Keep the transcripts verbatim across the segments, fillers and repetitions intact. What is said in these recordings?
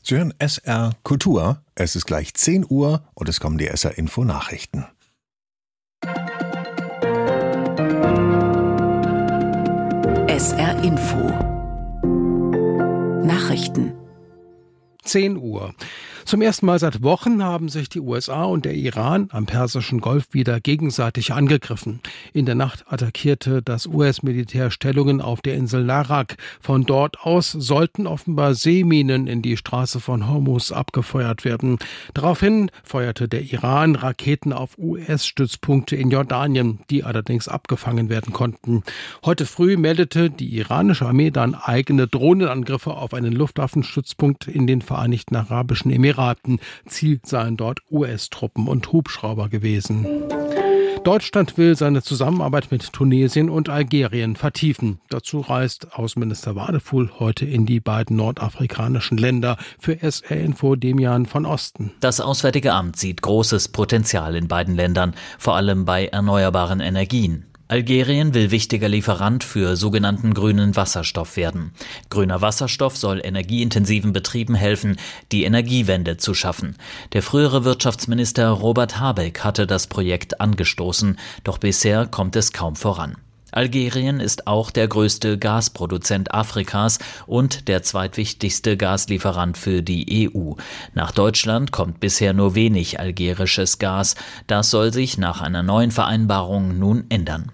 Sie hören S R Kultur. Es ist gleich zehn Uhr und es kommen die S R Info Nachrichten. S R Info Nachrichten. zehn Uhr. Zum ersten Mal seit Wochen haben sich die U S A und der Iran am Persischen Golf wieder gegenseitig angegriffen. In der Nacht attackierte das U S-Militär Stellungen auf der Insel Larak. Von dort aus sollten offenbar Seeminen in die Straße von Hormuz abgefeuert werden. Daraufhin feuerte der Iran Raketen auf U S-Stützpunkte in Jordanien, die allerdings abgefangen werden konnten. Heute früh meldete die iranische Armee dann eigene Drohnenangriffe auf einen Luftwaffenstützpunkt in den Vereinigten Arabischen Emiraten. Ziel seien dort U S-Truppen und Hubschrauber gewesen. Deutschland will seine Zusammenarbeit mit Tunesien und Algerien vertiefen. Dazu reist Außenminister Wadefuhl heute in die beiden nordafrikanischen Länder. Für S R Info Demian von Osten. Das Auswärtige Amt sieht großes Potenzial in beiden Ländern, vor allem bei erneuerbaren Energien. Algerien will wichtiger Lieferant für sogenannten grünen Wasserstoff werden. Grüner Wasserstoff soll energieintensiven Betrieben helfen, die Energiewende zu schaffen. Der frühere Wirtschaftsminister Robert Habeck hatte das Projekt angestoßen, doch bisher kommt es kaum voran. Algerien ist auch der größte Gasproduzent Afrikas und der zweitwichtigste Gaslieferant für die E U. Nach Deutschland kommt bisher nur wenig algerisches Gas. Das soll sich nach einer neuen Vereinbarung nun ändern.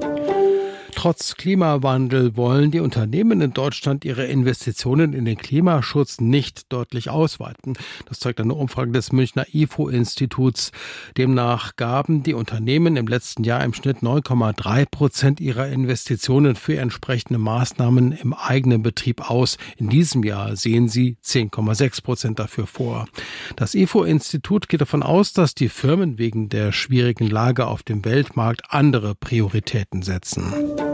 Trotz Klimawandel wollen die Unternehmen in Deutschland ihre Investitionen in den Klimaschutz nicht deutlich ausweiten. Das zeigt eine Umfrage des Münchner I F O-Instituts. Demnach gaben die Unternehmen im letzten Jahr im Schnitt neun Komma drei Prozent ihrer Investitionen für entsprechende Maßnahmen im eigenen Betrieb aus. In diesem Jahr sehen sie zehn Komma sechs Prozent dafür vor. Das I F O-Institut geht davon aus, dass die Firmen wegen der schwierigen Lage auf dem Weltmarkt andere Prioritäten setzen.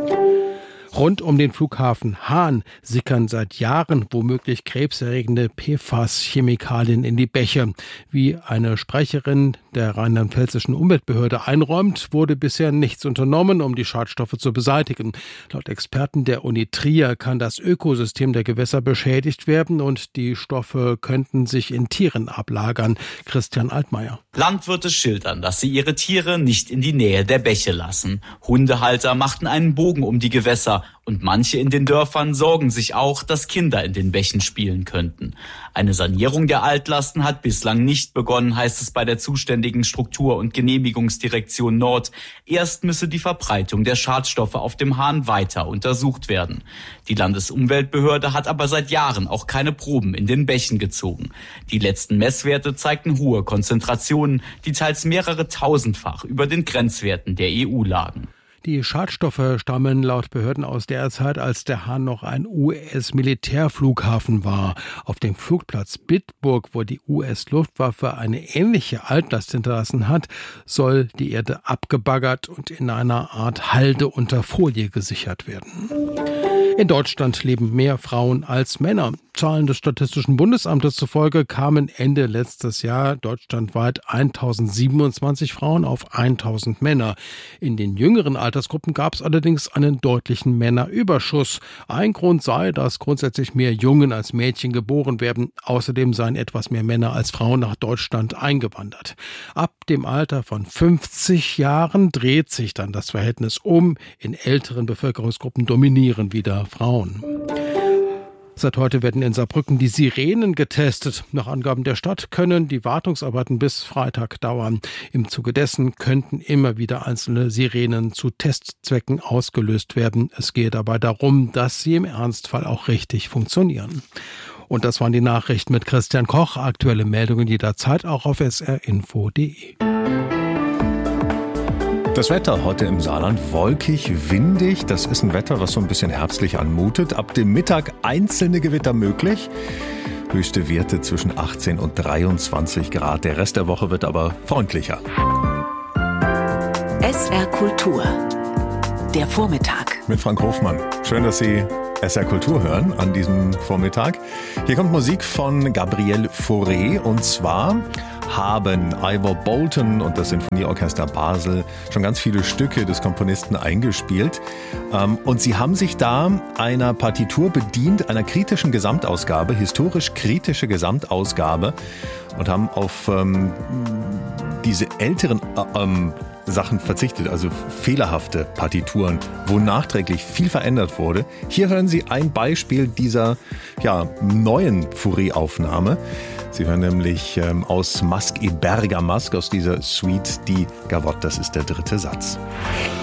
Rund um den Flughafen Hahn sickern seit Jahren womöglich krebserregende P F A S-Chemikalien in die Bäche. Wie eine Sprecherin der rheinland-pfälzischen Umweltbehörde einräumt, wurde bisher nichts unternommen, um die Schadstoffe zu beseitigen. Laut Experten der Uni Trier kann das Ökosystem der Gewässer beschädigt werden und die Stoffe könnten sich in Tieren ablagern. Christian Altmaier. Landwirte schildern, dass sie ihre Tiere nicht in die Nähe der Bäche lassen. Hundehalter machten einen Bogen um die Gewässer. Und manche in den Dörfern sorgen sich auch, dass Kinder in den Bächen spielen könnten. Eine Sanierung der Altlasten hat bislang nicht begonnen, heißt es bei der zuständigen Struktur- und Genehmigungsdirektion Nord. Erst müsse die Verbreitung der Schadstoffe auf dem Hahn weiter untersucht werden. Die Landesumweltbehörde hat aber seit Jahren auch keine Proben in den Bächen gezogen. Die letzten Messwerte zeigten hohe Konzentrationen, die teils mehrere tausendfach über den Grenzwerten der E U lagen. Die Schadstoffe stammen laut Behörden aus der Zeit, als der Hahn noch ein U S-Militärflughafen war. Auf dem Flugplatz Bitburg, wo die U S-Luftwaffe eine ähnliche Altlast hinterlassen hat, soll die Erde abgebaggert und in einer Art Halde unter Folie gesichert werden. In Deutschland leben mehr Frauen als Männer. Zahlen des Statistischen Bundesamtes zufolge kamen Ende letztes Jahr deutschlandweit tausendsiebenundzwanzig Frauen auf tausend Männer. In den jüngeren Altersgruppen gab es allerdings einen deutlichen Männerüberschuss. Ein Grund sei, dass grundsätzlich mehr Jungen als Mädchen geboren werden. Außerdem seien etwas mehr Männer als Frauen nach Deutschland eingewandert. Ab dem Alter von fünfzig Jahren dreht sich dann das Verhältnis um. In älteren Bevölkerungsgruppen dominieren wieder Frauen. Seit heute werden in Saarbrücken die Sirenen getestet. Nach Angaben der Stadt können die Wartungsarbeiten bis Freitag dauern. Im Zuge dessen könnten immer wieder einzelne Sirenen zu Testzwecken ausgelöst werden. Es gehe dabei darum, dass sie im Ernstfall auch richtig funktionieren. Und das waren die Nachrichten mit Christian Koch. Aktuelle Meldungen jederzeit auch auf s r info punkt d e. Das Wetter heute im Saarland wolkig, windig. Das ist ein Wetter, was so ein bisschen herbstlich anmutet. Ab dem Mittag einzelne Gewitter möglich. Höchste Werte zwischen achtzehn und dreiundzwanzig Grad. Der Rest der Woche wird aber freundlicher. S R Kultur. Der Vormittag. Mit Frank Hofmann. Schön, dass Sie S R Kultur hören an diesem Vormittag. Hier kommt Musik von Gabriel Fauré und zwar haben Ivor Bolton und das Sinfonieorchester Basel schon ganz viele Stücke des Komponisten eingespielt. Und sie haben sich da einer Partitur bedient, einer kritischen Gesamtausgabe, historisch kritische Gesamtausgabe, und haben auf ähm, diese älteren äh, ähm, Sachen verzichtet, also fehlerhafte Partituren, wo nachträglich viel verändert wurde. Hier hören Sie ein Beispiel dieser ja, neuen Fauré-Aufnahme. Sie hören nämlich ähm, aus Masque et Bergamasque, aus dieser Suite die Gavotte, das ist der dritte Satz.